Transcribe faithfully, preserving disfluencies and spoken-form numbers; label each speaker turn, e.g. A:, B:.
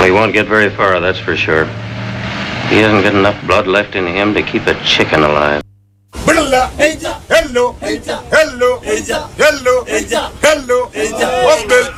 A: he won't get very far, that's for sure. He hasn't got enough blood left in him to keep a chicken alive.
B: Hello, hello, hello, hello, hello, hello,